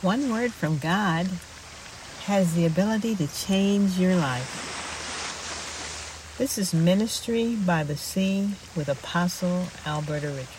One word from God has the ability to change your life. This is Ministry by the Sea with Apostle Alberta Richards.